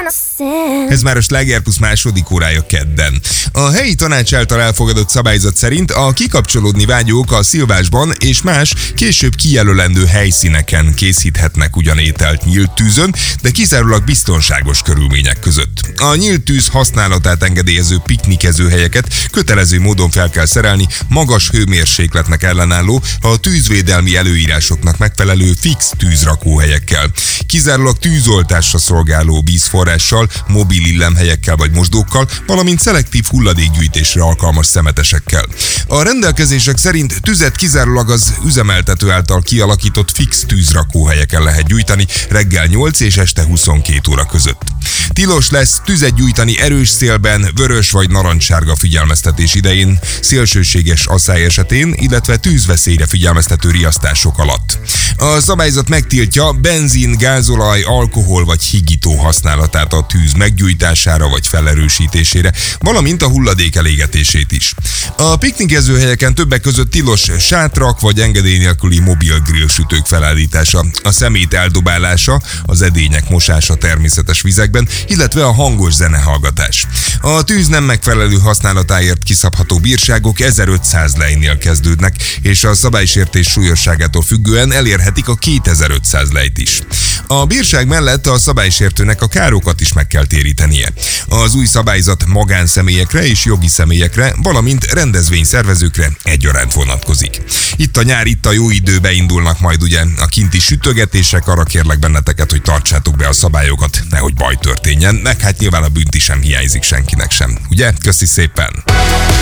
Ez már a Sláger Plusz második órája kedden. A helyi tanács által elfogadott szabályzat szerint a kikapcsolódni vágyók a szilvásban és más később kijelölendő helyszíneken készíthetnek ugyan ételt nyílt tűzön, de kizárólag biztonságos körülmények között. A nyílt tűz használatát engedélyező piknikezőhelyeket kötelező módon fel kell szerelni magas hőmérsékletnek ellenálló, a tűzvédelmi előírásoknak megfelelő fix tűzrakóhelyekkel. Kizárólag tűzoltásra szolgáló vízforrással, mobil illemhelyekkel vagy mosdókkal, valamint szelektív hulladékgyűjtésre alkalmas szemetesekkel. A rendelkezések szerint tüzet kizárólag az üzemeltető által kialakított fix tűzrakóhelyeken lehet gyújtani reggel 8 és este 22 óra között. Tilos lesz tüzet gyújtani erős szélben, vörös vagy narancssárga figyelmeztetés idején, szélsőséges asszály esetén, illetve tűzveszélyre figyelmeztető riasztások alatt. A szabályzat megtiltja benzin, gázolaj, alkohol vagy higító használatát a tűz meggyújtására vagy felerősítésére, valamint a hulladék elégetését is. A piknikezőhelyeken többek között tilos sátrak vagy engedély nélküli mobil grillsütők felállítása, a szemét eldobálása, az edények mosása természetes vizekben, illetve a hangos zenehallgatás. A tűz nem megfelelő használatáért kiszabható bírságok 1500 lejnél kezdődnek, és a szabálysértés súlyosságától függően elérhetik a 2500 lejt is. A bírság mellett a szabálysértőnek a károkat is meg kell térítenie. Az új szabályzat magánszemélyekre és jogi személyekre, valamint rendezvényszervezőkre egyaránt vonatkozik. Itt a nyár, itt a jó idő, beindulnak majd ugye a kinti sütögetések, arra kérlek benneteket, hogy tartsátok be a szabályokat, nehogy baj történjen, meg hát nyilván a bünti sem hiányzik senkinek sem. Ugye? Köszi szépen!